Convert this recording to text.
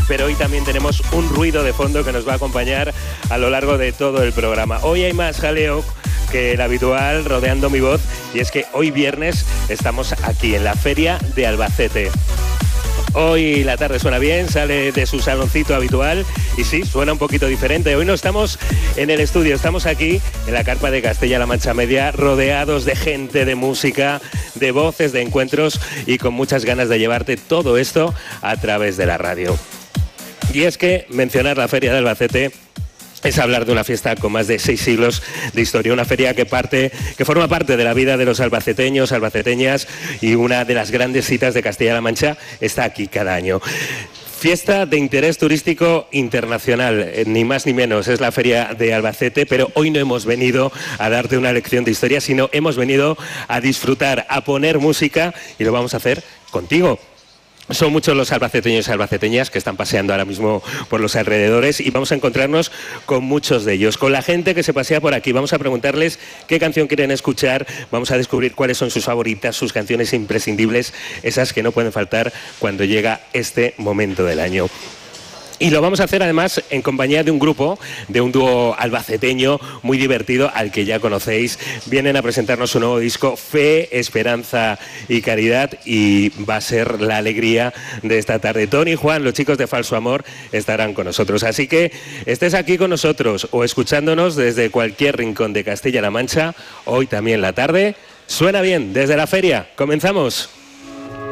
pero hoy también tenemos un ruido de fondo que nos va a acompañar a lo largo de todo el programa. Hoy hay más jaleo que el habitual rodeando mi voz, y es que hoy viernes estamos aquí en la Feria de Albacete. Hoy la tarde suena bien, sale de su saloncito habitual y sí, suena un poquito diferente. Hoy no estamos en el estudio, estamos aquí en la carpa de Castilla-La Mancha Media, rodeados de gente, de música, de voces, de encuentros y con muchas ganas de llevarte todo esto a través de la radio. Y es que mencionar la Feria de Albacete es hablar de una fiesta con más de 6 siglos de historia, una feria que forma parte de la vida de los albaceteños, albaceteñas, y una de las grandes citas de Castilla-La Mancha está aquí cada año. Fiesta de interés turístico internacional, ni más ni menos, es la Feria de Albacete, pero hoy no hemos venido a darte una lección de historia, sino hemos venido a disfrutar, a poner música, y lo vamos a hacer contigo. Son muchos los albaceteños y albaceteñas que están paseando ahora mismo por los alrededores y vamos a encontrarnos con muchos de ellos, con la gente que se pasea por aquí. Vamos a preguntarles qué canción quieren escuchar, vamos a descubrir cuáles son sus favoritas, sus canciones imprescindibles, esas que no pueden faltar cuando llega este momento del año. Y lo vamos a hacer además en compañía de un grupo, de un dúo albaceteño muy divertido al que ya conocéis. Vienen a presentarnos su nuevo disco, Fe, Esperanza y Caridad, y va a ser la alegría de esta tarde. Tony y Juan, los chicos de Falso Amor, estarán con nosotros. Así que estés aquí con nosotros o escuchándonos desde cualquier rincón de Castilla-La Mancha, hoy también la tarde suena bien desde la feria. ¡Comenzamos!